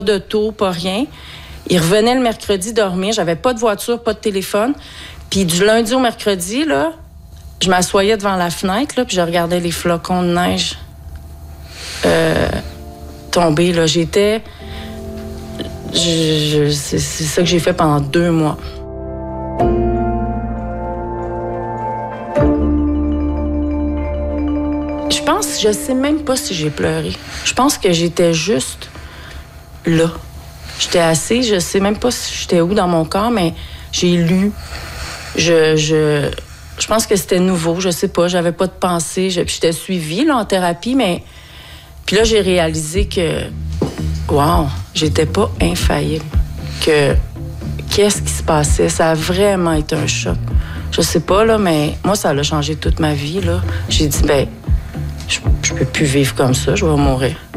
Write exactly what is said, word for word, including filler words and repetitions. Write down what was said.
d'auto, pas rien. Il revenait le mercredi dormir. J'avais pas de voiture, pas de téléphone. Puis du lundi au mercredi, là, je m'assoyais devant la fenêtre, là, puis je regardais les flocons de neige euh, tomber. Là. J'étais... Je, je, c'est, c'est ça que j'ai fait pendant deux mois. Je pense, je sais même pas si j'ai pleuré. Je pense que j'étais juste là. J'étais assise, je sais même pas si j'étais où dans mon corps, mais j'ai lu. Je, je, je pense que c'était nouveau, je sais pas, j'avais pas de pensée. Je, puis j'étais suivie là, en thérapie, mais... Puis là, j'ai réalisé que, wow, j'étais pas infaillible. Que qu'est-ce qui se passait? Ça a vraiment été un choc. Je sais pas, là, mais moi, ça a changé toute ma vie, là. J'ai dit, ben, je, je peux plus vivre comme ça, je vais mourir.